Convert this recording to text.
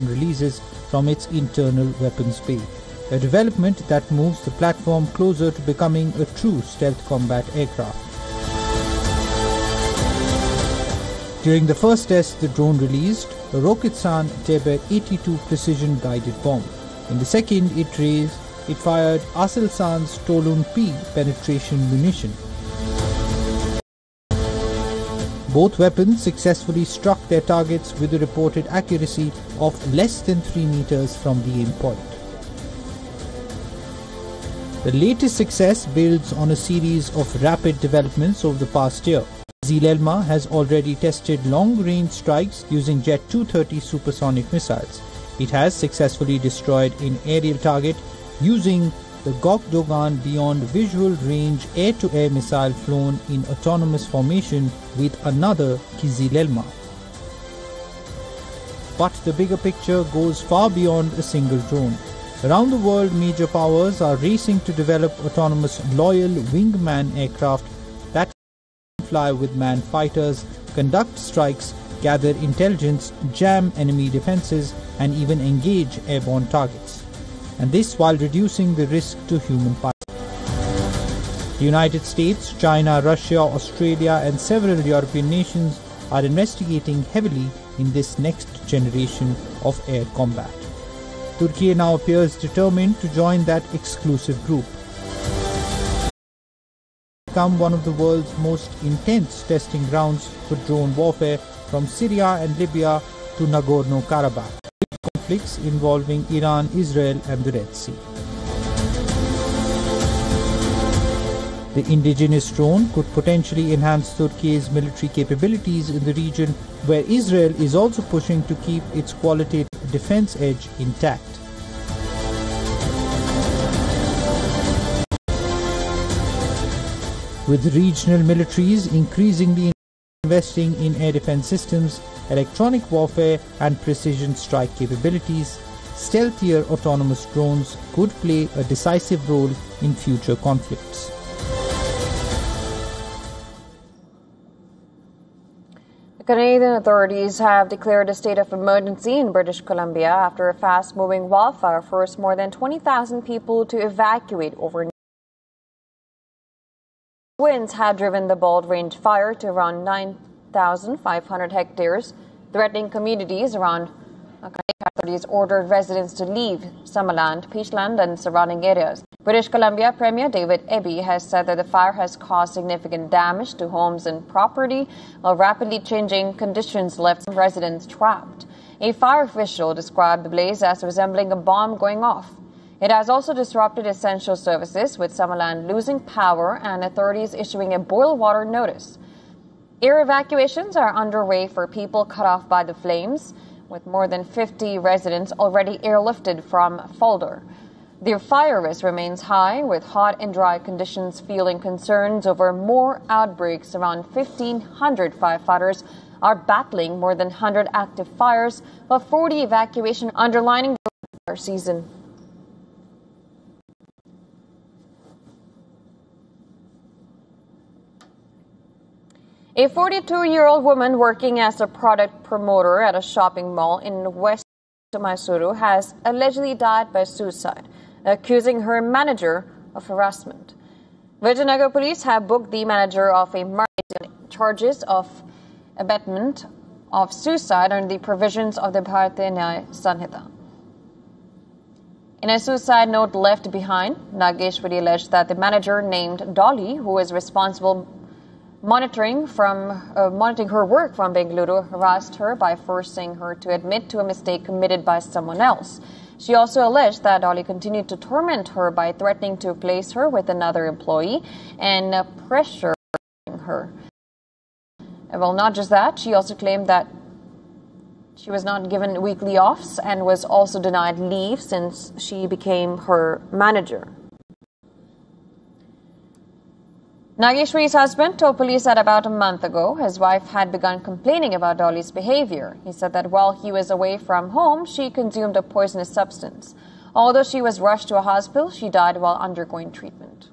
releases from its internal weapons bay, a development that moves the platform closer to becoming a true stealth combat aircraft. During the first test, the drone released a Roketsan Tebe-82 precision-guided bomb. In the second, it fired Aselsan's Tolun-P penetration munition. Both weapons successfully struck their targets with a reported accuracy of less than 3 meters from the aim point. The latest success builds on a series of rapid developments over the past year. Zilelma has already tested long-range strikes using Jet 230 supersonic missiles. It has successfully destroyed an aerial target using the Gokdogan Beyond Visual Range air-to-air missile flown in autonomous formation with another Kizilelma. But the bigger picture goes far beyond a single drone. Around the world, major powers are racing to develop autonomous loyal wingman aircraft that can fly with manned fighters, conduct strikes, gather intelligence, jam enemy defenses, and even engage airborne targets. And this while reducing the risk to human pilots. The United States, China, Russia, Australia, and several European nations are investigating heavily in this next generation of air combat. Turkey now appears determined to join that exclusive group. Become one of the world's most intense testing grounds for drone warfare, from Syria and Libya to Nagorno-Karabakh, conflicts involving Iran, Israel, and the Red Sea. The indigenous drone could potentially enhance Turkey's military capabilities in the region, where Israel is also pushing to keep its qualitative defense edge intact. With regional militaries increasingly investing in air defense systems, electronic warfare, and precision strike capabilities, stealthier autonomous drones could play a decisive role in future conflicts. The Canadian authorities have declared a state of emergency in British Columbia after a fast-moving wildfire forced more than 20,000 people to evacuate overnight. Winds had driven the Bald Range fire to around 9,500 hectares, threatening communities around. Authorities ordered residents to leave Summerland, Peachland, and surrounding areas. British Columbia Premier David Eby has said that the fire has caused significant damage to homes and property, while rapidly changing conditions left residents trapped. A fire official described the blaze as resembling a bomb going off. It has also disrupted essential services, with Summerland losing power and authorities issuing a boil water notice. Air evacuations are underway for people cut off by the flames, with more than 50 residents already airlifted from Fulda. The fire risk remains high, with hot and dry conditions fueling concerns over more outbreaks. Around 1,500 firefighters are battling more than 100 active fires, while 40 evacuations underlining the fire season. A 42-year-old woman working as a product promoter at a shopping mall in West Mysuru has allegedly died by suicide, accusing her manager of harassment. Vijayanagar police have booked the manager of a market on charges of abetment of suicide under the provisions of the Bharatiya Nyaya Sanhita. In a suicide note left behind, Nageshwari alleged that the manager named Dolly, who is responsible monitoring her work from Bengaluru, harassed her by forcing her to admit to a mistake committed by someone else. She also alleged that Dolly continued to torment her by threatening to replace her with another employee and pressuring her. Well, not just that, she also claimed that she was not given weekly offs and was also denied leave since she became her manager. Nageshwari's husband told police that about a month ago, his wife had begun complaining about Dolly's behavior. He said that while he was away from home, she consumed a poisonous substance. Although she was rushed to a hospital, she died while undergoing treatment.